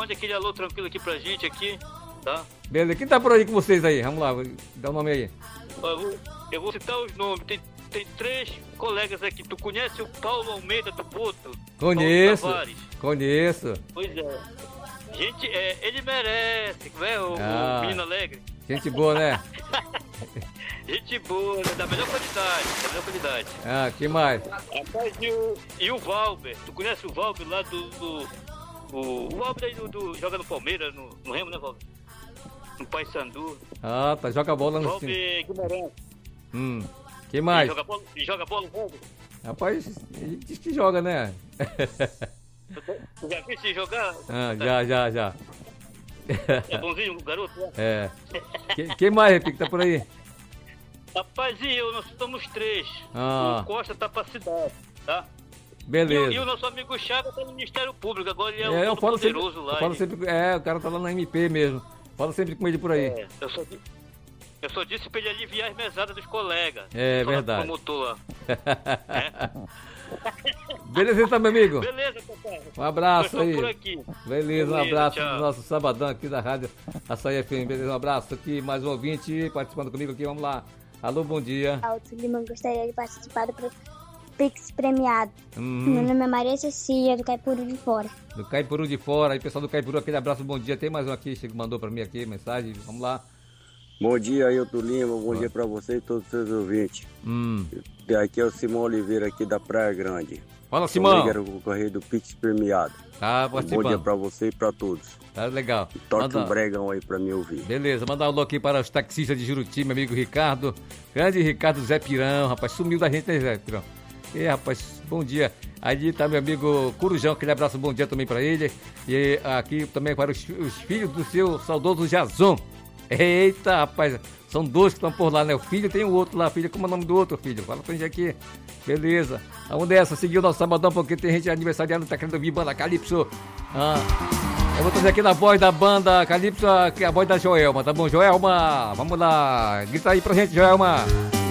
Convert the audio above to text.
mande aquele alô tranquilo aqui pra gente aqui, tá? Beleza, quem tá por aí com vocês aí? Vamos lá, dá o nome aí. Eu vou citar os nomes. Tem 3 colegas aqui. Tu conhece o Paulo Almeida do Boto? Conheço, conheço. Pois é. Gente, ele merece, né? O menino alegre. Gente boa, né? Gente boa, né? Da melhor qualidade. Ah, que mais? Rapaz, e o Valber? Tu conhece o Valber lá o Valber aí joga no Palmeiras, no Remo, né, Valber? No Paysandu. Ah, tá, joga bola no Valber Guimarães. Que mais? Joga bola, Valber? Rapaz, ele diz que joga, né? Tu já viu se jogar? Já. É bonzinho o garoto, né? É. Quem mais, Repique, tá por aí? Rapaz, nós somos 3. Ah. O Costa tá pra cidade, tá? Beleza. E o nosso amigo Chaga tá no Ministério Público, agora ele é o poderoso lá. Eu falo sempre, o cara tá lá na MP mesmo. Fala sempre com ele por aí. Eu só disse pra ele aliviar as mesadas dos colegas. É verdade. Promotor lá. Beleza então, meu amigo? Beleza, papai. Um abraço aí. Por aqui. Beleza, um abraço do nosso sabadão aqui da Rádio Açaí FM. Beleza, um abraço aqui, mais um ouvinte participando comigo aqui, vamos lá. Alô, bom dia. Alto Lima, gostaria de participar do Pix premiado. Meu nome é Maria Cecília, do Caipuru de Fora. Do Caipuru de Fora, aí pessoal do Caipuru, aquele abraço, bom dia. Tem mais um aqui, que mandou pra mim aqui, mensagem, vamos lá. Bom dia, Ailton Lima, bom dia pra você e todos os seus ouvintes. Aqui é o Simão Oliveira, aqui da Praia Grande. Fala, Simão. Eu quero concorrer do Pix premiado. Tá participando. Bom dia pra você e pra todos. Tá legal. Toque um bregão aí pra me ouvir. Beleza, mandar um alô aqui para os taxistas de Juruti, meu amigo Ricardo. Grande Ricardo Zé Pirão, rapaz, sumiu da gente, né, Zé Pirão? Rapaz, bom dia. Aí tá meu amigo Corujão, aquele abraço, bom dia também pra ele. E aqui também para os filhos do seu saudoso Jason. Eita, rapaz, são 2 que estão por lá, né? O filho tem o outro lá, filho, como é o nome do outro, filho? Fala pra gente aqui. Beleza. Vamos dessa, seguir o nosso sabadão, porque tem gente aniversariando, tá querendo ouvir banda Calypso. Eu vou trazer aqui na voz da banda Calypso, que é a voz da Joelma, tá bom? Joelma, vamos lá, grita aí pra gente, Joelma.